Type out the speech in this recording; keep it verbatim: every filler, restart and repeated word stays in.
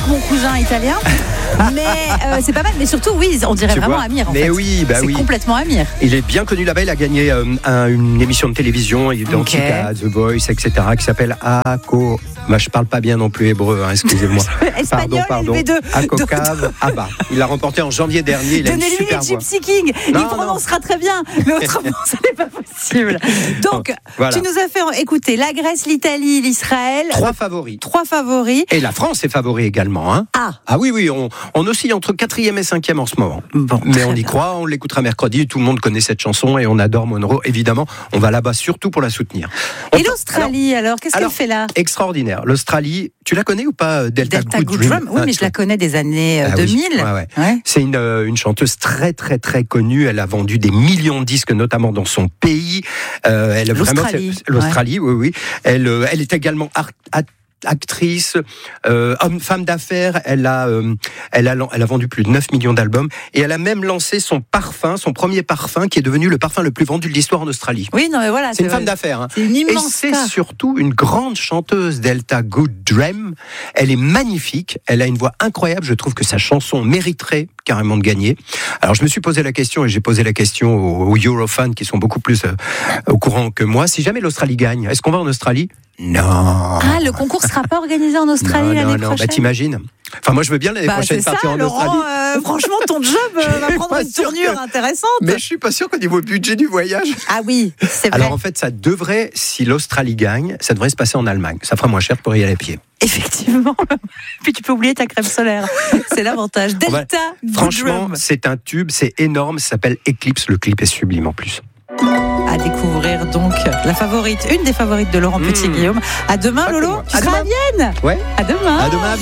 que mon cousin italien. Mais euh, c'est pas mal. Mais surtout, oui, on dirait Tu vraiment vois, Amir. En mais fait. oui, bah c'est oui. complètement Amir. Il est bien connu là-bas. Il a gagné euh, un, une émission de télévision identique Okay. à The Voice, et cetera, qui s'appelle Ako. Bah, je parle pas bien non plus hébreu, hein, excusez-moi. Espagnol, pardon, pardon. L V deux. Akokav Abba. Il l'a remporté en janvier dernier. Il a une Donnez-lui super les voix. Gypsy King. Il Non, prononcera très bien. Mais autrement, ce n'est pas possible. Donc, Voilà. tu nous as fait écouter la Grèce, l'Italie, l'Israël. Trois favoris. Trois favoris. Et la France est favori également. Hein. Ah. Ah oui, oui, on, on oscille entre quatrième et cinquième en ce moment. Bon, Mais on y croit, on l'écoutera mercredi. Tout le monde connaît cette chanson et on adore Monroe. Évidemment, on va là-bas surtout pour la soutenir. On Et peut- l'Australie, alors, alors qu'est-ce qu'elle alors, fait là? Extraordinaire. L'Australie, tu la connais ou pas, Delta, Delta Good, Good Dream, Drum. Oui, Ah, mais tu je la connais des années euh, Ah oui, deux mille. ouais, ouais. Ouais. C'est une, euh, une chanteuse très très très connue. Elle a vendu des millions de disques, notamment dans son pays. Euh, elle L'Australie, vraiment, c'est- l'Australie, oui, oui. Elle, euh, elle est également art- at- actrice, euh, homme, femme d'affaires. Elle a, euh, elle a, elle a vendu plus de neuf millions d'albums et elle a même lancé son parfum, son premier parfum, qui est devenu le parfum le plus vendu de l'histoire en Australie. Oui, non, mais voilà. C'est une femme d'affaires. Hein. C'est une Et immense c'est star. surtout une grande chanteuse, Delta Good Dream. Elle est magnifique, elle a une voix incroyable. Je trouve que sa chanson mériterait carrément de gagner. Alors je me suis posé la question et j'ai posé la question aux, aux Eurofans qui sont beaucoup plus euh, au courant que moi. Si jamais l'Australie gagne, est-ce qu'on va en Australie ? Non. Ah, le concours sera pas organisé en Australie non, l'année non, non. prochaine. Bah, t'imagines ? Enfin, moi, je veux bien l'année Bah, prochaine c'est partir ça, en Laurent, Australie. euh, franchement, ton job euh, va prendre pas une sûr tournure que- intéressante. Mais je suis pas sûr qu'au niveau budget du voyage. Ah oui, c'est vrai. Alors en fait, ça devrait, si l'Australie gagne, ça devrait se passer en Allemagne. Ça fera moins cher pour y aller à pied. Effectivement. Puis tu peux oublier ta crème solaire. C'est l'avantage. On va- Delta Good Franchement, Drum. c'est un tube, c'est énorme, ça s'appelle Eclipse. Le clip est sublime en plus. À découvrir donc la favorite, une des favorites de Laurent Mmh. Petit-Guillaume. À demain, Pas que Lolo. moi. Tu À seras demain. à Vienne. Ouais. À demain. À demain.